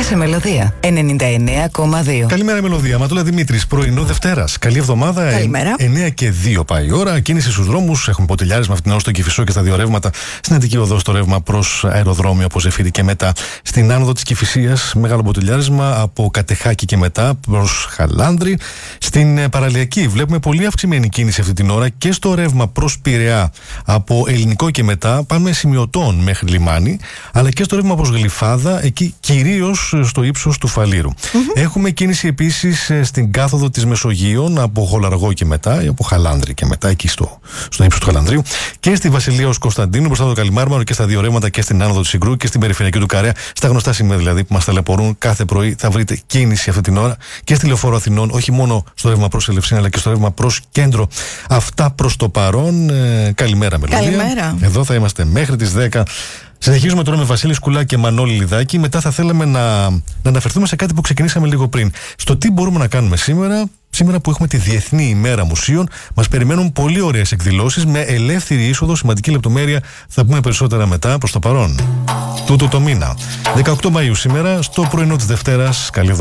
σε Μελωδία 99,2. Καλημέρα, Μελωδία. Ματούλα Δημήτρης, πρωινό Δευτέρας. Καλή εβδομάδα. Καλημέρα. 9 και 2 πάει η ώρα. Κίνηση στους δρόμους. Έχουμε ποτηλιάρισμα αυτήν την ώρα στο Κηφισό και στα δύο ρεύματα. Στην Αττική Οδό στο ρεύμα προς αεροδρόμιο από Ζεφύρι και μετά. Στην άνοδο της Κηφισίας, μεγάλο ποτηλιάρισμα από Κατεχάκη και μετά προς Χαλάνδρη. Στην Παραλιακή βλέπουμε πολύ αυξημένη κίνηση αυτή την ώρα και στο ρεύμα προς Πειραιά από Ελληνικό και μετά. Πάμε σημειωτών μέχρι λιμάνι, αλλά και στο ρεύμα προς Γλυφάδα, εκεί κυρίως στο ύψος του Φαλήρου. Έχουμε κίνηση επίσης στην κάθοδο της Μεσογείων από Χολαργό και μετά, ή από Χαλάνδρη και μετά, εκεί στο ύψος του Χαλανδρίου, και στη Βασιλεία ως Κωνσταντίνου, μπροστά από το Καλιμάρμαρο και στα δύο ρεύματα και στην άνοδο του Συγκρού και στην περιφερειακή του Καρέα. Στα γνωστά σημεία δηλαδή που μας ταλαιπωρούν κάθε πρωί, θα βρείτε κίνηση αυτή την ώρα και στη Λεωφόρο Αθηνών, όχι μόνο στο ρεύμα προς Ελευσίνα, αλλά και στο ρεύμα προς Κέντρο. Αυτά προς το παρόν. Καλημέρα, Μελωδία. Καλημέρα. Εδώ θα είμαστε μέχρι τις 10. Συνεχίζουμε τώρα με Βασίλη Σκουλά και Μανώλη Λιδάκη. Μετά θα θέλαμε να αναφερθούμε σε κάτι που ξεκινήσαμε λίγο πριν. Στο τι μπορούμε να κάνουμε σήμερα. Σήμερα που έχουμε τη Διεθνή ημέρα μουσείων, μας περιμένουν πολύ ωραίες εκδηλώσεις με ελεύθερη είσοδο, σημαντική λεπτομέρεια. Θα πούμε περισσότερα μετά. Προς το παρόν, τούτο το μήνα. 18 Μαΐου σήμερα, στο πρωινό της Δευτέρας. Καλή